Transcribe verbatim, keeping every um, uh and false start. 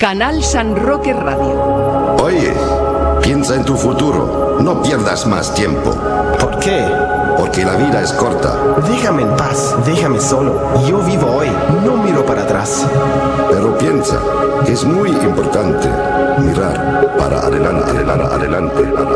Canal San Roque Radio. Oye, piensa en tu futuro. No pierdas más tiempo. ¿Por qué? Porque la vida es corta. Déjame en paz, déjame solo. Yo vivo hoy, no miro para atrás. Pero piensa que es muy importante mirar para adelante, adelante, adelante.